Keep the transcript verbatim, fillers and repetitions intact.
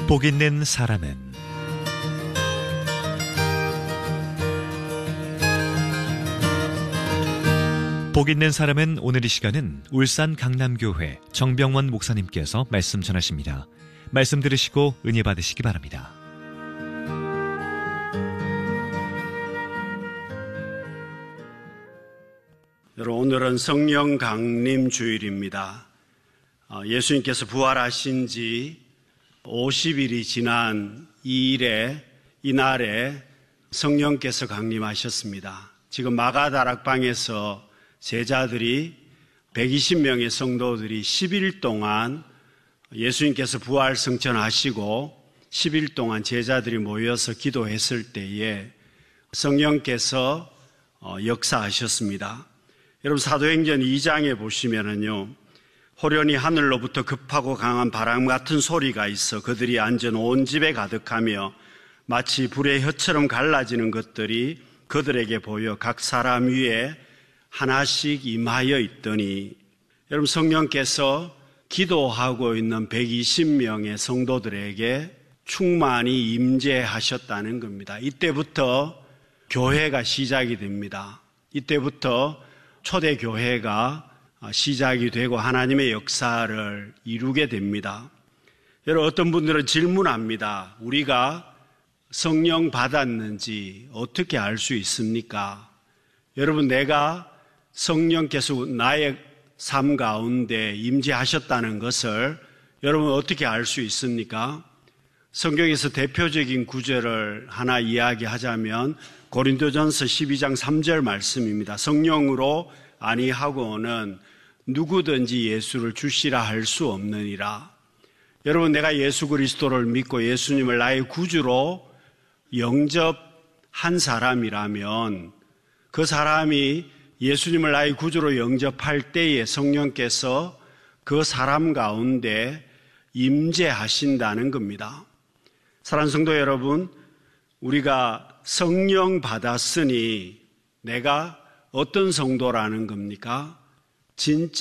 복 있는 사람은 복 있는 사람은 오늘 이 시간은 울산 강남교회 정병원 목사님께서 말씀 전하십니다. 말씀 들으시고 은혜 받으시기 바랍니다. 여러분, 오늘은 성령 강림 주일입니다. 예수님께서 부활하신 지 오십 일이 지난 이 일에, 이날에 성령께서 강림하셨습니다. 지금 마가다락방에서 제자들이 백이십 명의 성도들이 십 일 동안 예수님께서 부활 성천하시고 십 일 동안 제자들이 모여서 기도했을 때에 성령께서 역사하셨습니다. 여러분, 사도행전 이 장에 보시면은요, 호련히 하늘로부터 급하고 강한 바람 같은 소리가 있어 그들이 앉은 온 집에 가득하며 마치 불의 혀처럼 갈라지는 것들이 그들에게 보여 각 사람 위에 하나씩 임하여 있더니, 여러분, 성령께서 기도하고 있는 백이십 명의 성도들에게 충만히 임재하셨다는 겁니다. 이때부터 교회가 시작이 됩니다. 이때부터 초대교회가 시작이 되고 하나님의 역사를 이루게 됩니다. 여러분, 어떤 분들은 질문합니다. 우리가 성령 받았는지 어떻게 알 수 있습니까? 여러분, 내가 성령께서 나의 삶 가운데 임재하셨다는 것을 여러분 어떻게 알 수 있습니까? 성경에서 대표적인 구절을 하나 이야기하자면 고린도전서 십이 장 삼 절 말씀입니다. 성령으로 아니하고는 누구든지 예수를 주시라 할 수 없느니라. 여러분, 내가 예수 그리스도를 믿고 예수님을 나의 구주로 영접한 사람이라면 그 사람이 예수님을 나의 구주로 영접할 때에 성령께서 그 사람 가운데 임재하신다는 겁니다. 사랑하는 성도 여러분, 우리가 성령 받았으니 내가 어떤 성도라는 겁니까? 진짜